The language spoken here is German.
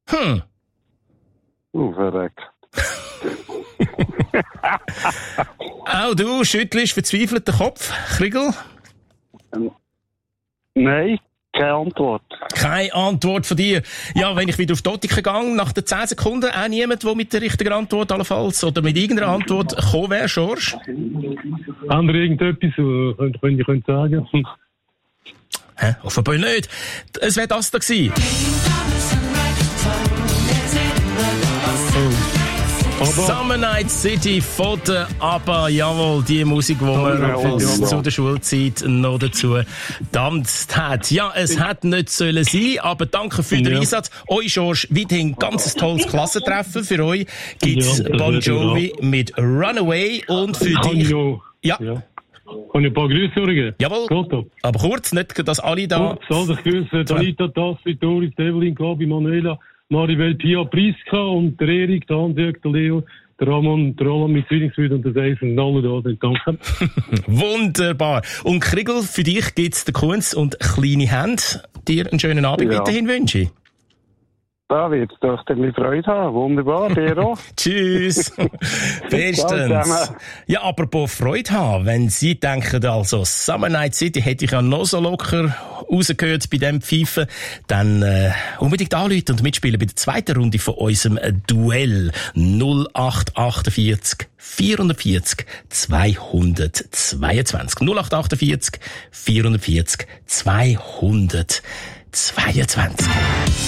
Verreckt. Auch du schüttelst verzweifelt den Kopf, Kriegel? Nein, keine Antwort. Keine Antwort von dir. Ja, wenn ich wieder auf die Otika gehe, nach den 10 Sekunden, auch niemand, der mit der richtigen Antwort allenfalls oder mit irgendeiner Antwort gekommen wäre, Schorsch? Haben wir irgendetwas, könnt ihr sagen? Hä? Offenbar nicht. Es wäre das da gewesen. Summer Night City von der ABBA, jawohl, die Musik, die man zu der Schulzeit noch dazu getanzt hat. Ja, es hätte nicht sollen sein, aber danke für den Einsatz. Euch, George, weiterhin ganz tolles Klassentreffen. Für euch gibt's Bon Jovi mit Runaway und für dich... Ja. Kann ich ein paar Grüße sagen? Jawohl. Aber kurz, nicht, dass alle da... Kurz, ich grüße Anita, Tassi, Doris, Evelyn, Gabi, Manuela, Maribel, Pia, Priska und der Erik, der Hans-Jörg, der Leo, der Ramon, der Roland mit Zwillingsbrüder und der Seif und alle da sind. Danke. Wunderbar. Und Kriegel, für dich gibt's den Kunz und kleine Hände. Dir einen schönen Abend weiterhin wünsche ich. Da wird's doch ein bisschen Freude haben. Wunderbar, dir auch. Tschüss. Bestens. Ja, apropos Freude haben, wenn Sie denken, also Summer Night City hätte ich ja noch so locker rausgehört bei dem Pfeifen, dann unbedingt anrufen und mitspielen bei der zweiten Runde von unserem Duell 0848 440 222. 0848 440 222.